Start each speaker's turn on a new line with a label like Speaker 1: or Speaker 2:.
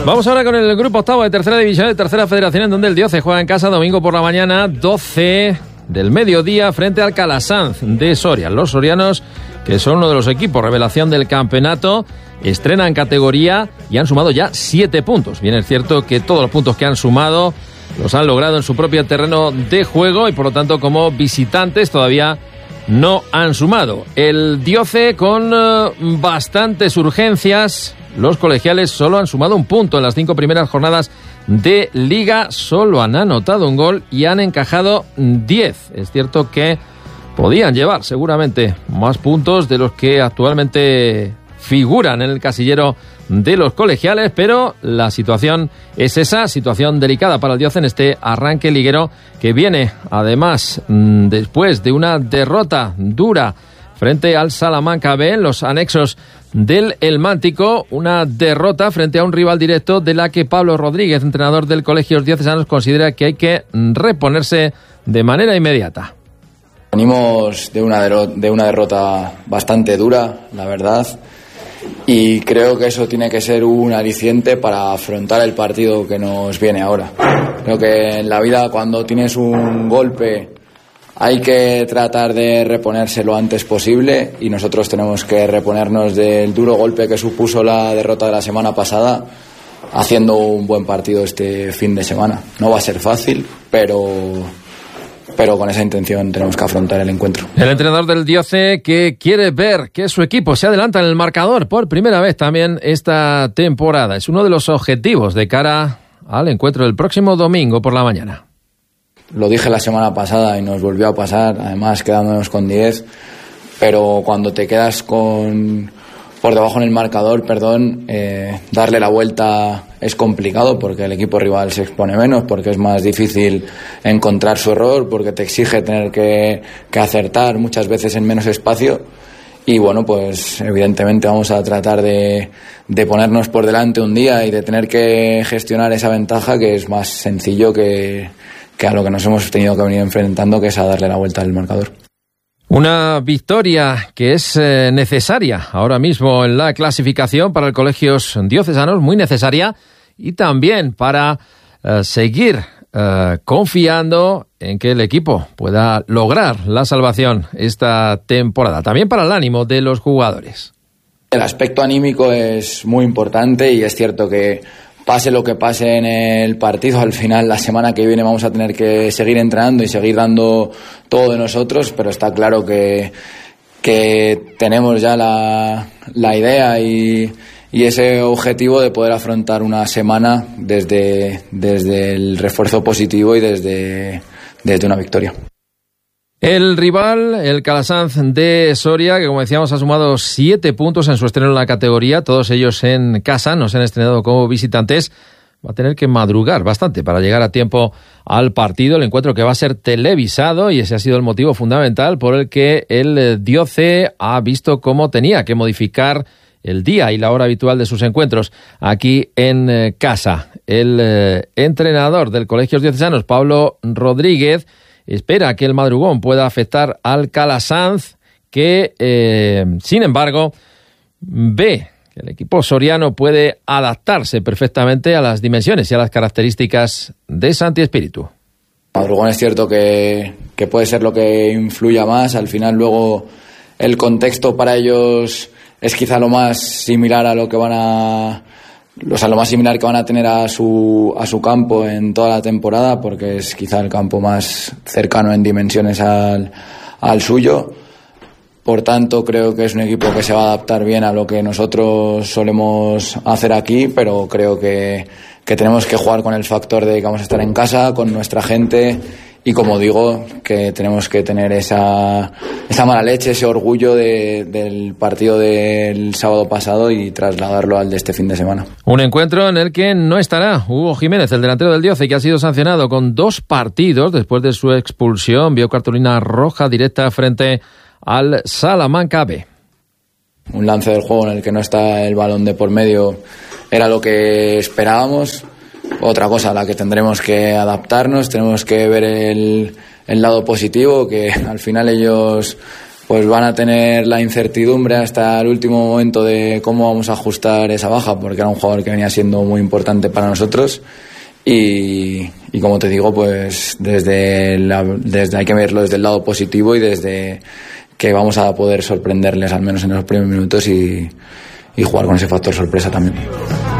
Speaker 1: Vamos ahora con el grupo octavo de tercera división de tercera federación, en donde el Dioce juega en casa domingo por la mañana, 12 del mediodía, frente al Calasanz de Soria. Los sorianos, que son uno de los equipos revelación del campeonato, estrenan categoría y han sumado ya 7 puntos. Bien, es cierto que todos los puntos que han sumado los han logrado en su propio terreno de juego y por lo tanto como visitantes todavía no han sumado. El Dioce con bastantes urgencias. Los colegiales solo han sumado un punto en las 5 primeras jornadas de Liga. Solo han anotado un gol y han encajado 10. Es cierto que podían llevar seguramente más puntos de los que actualmente figuran en el casillero de los colegiales, pero la situación es esa, situación delicada para el Dioce en este arranque liguero que viene además después de una derrota dura frente al Salamanca B en los anexos del El Mántico, una derrota frente a un rival directo de la que Pablo Rodríguez, entrenador del Colegios Diocesanos, considera que hay que reponerse de manera inmediata.
Speaker 2: Venimos de una derrota bastante dura, la verdad, y creo que eso tiene que ser un aliciente para afrontar el partido que nos viene ahora. Creo que en la vida, cuando tienes un golpe, hay que tratar de reponerse lo antes posible, y nosotros tenemos que reponernos del duro golpe que supuso la derrota de la semana pasada, haciendo un buen partido este fin de semana. No va a ser fácil, pero con esa intención tenemos que afrontar el encuentro.
Speaker 1: El entrenador del Dioce, que quiere ver que su equipo se adelanta en el marcador por primera vez también esta temporada. Es uno de los objetivos de cara al encuentro del próximo domingo por la mañana.
Speaker 2: Lo dije la semana pasada y nos volvió a pasar, además quedándonos con 10, pero cuando te quedas por debajo en el marcador, darle la vuelta es complicado, porque el equipo rival se expone menos, porque es más difícil encontrar su error, porque te exige tener que acertar muchas veces en menos espacio. Y bueno, pues evidentemente vamos a tratar de ponernos por delante un día y de tener que gestionar esa ventaja, que es más sencillo que a lo que nos hemos tenido que venir enfrentando, que es a darle la vuelta al marcador.
Speaker 1: Una victoria que es necesaria ahora mismo en la clasificación para el Colegios Diocesanos, muy necesaria, y también para seguir confiando en que el equipo pueda lograr la salvación esta temporada. También para el ánimo de los jugadores.
Speaker 2: El aspecto anímico es muy importante, y es cierto que pase lo que pase en el partido, al final la semana que viene vamos a tener que seguir entrenando y seguir dando todo de nosotros, pero está claro que tenemos ya la idea y ese objetivo de poder afrontar una semana desde el refuerzo positivo y desde una victoria.
Speaker 1: El rival, el Calasanz de Soria, que como decíamos ha sumado 7 puntos en su estreno en la categoría, todos ellos en casa, no se han estrenado como visitantes, va a tener que madrugar bastante para llegar a tiempo al partido, el encuentro que va a ser televisado, y ese ha sido el motivo fundamental por el que el Dioce ha visto cómo tenía que modificar el día y la hora habitual de sus encuentros aquí en casa. El entrenador del Colegios Diocesanos, Pablo Rodríguez, espera que el madrugón pueda afectar al Calasanz, que, sin embargo, ve que el equipo soriano puede adaptarse perfectamente a las dimensiones y a las características de Santi Espíritu.
Speaker 2: Madrugón es cierto que puede ser lo que influya más. Al final, luego, el contexto para ellos es quizá lo más similar a lo que lo más similar que van a tener a su campo en toda la temporada, porque es quizá el campo más cercano en dimensiones al suyo. Por tanto, creo que es un equipo que se va a adaptar bien a lo que nosotros solemos hacer aquí, pero creo que tenemos que jugar con el factor de que vamos a estar en casa, con nuestra gente, y como digo, que tenemos que tener esa mala leche, ese orgullo del partido del sábado pasado y trasladarlo al de este fin de semana.
Speaker 1: Un encuentro en el que no estará Hugo Jiménez, el delantero del Dioce, que ha sido sancionado con 2 partidos después de su expulsión. Vio cartulina roja directa frente al Salamanca B.
Speaker 2: Un lance del juego en el que no está el balón de por medio era lo que esperábamos. Otra cosa a la que tendremos que adaptarnos, tenemos que ver el lado positivo, que al final ellos pues van a tener la incertidumbre hasta el último momento de cómo vamos a ajustar esa baja, porque era un jugador que venía siendo muy importante para nosotros. Y como te digo, pues desde hay que verlo desde el lado positivo y desde que vamos a poder sorprenderles al menos en los primeros minutos y jugar con ese factor sorpresa también.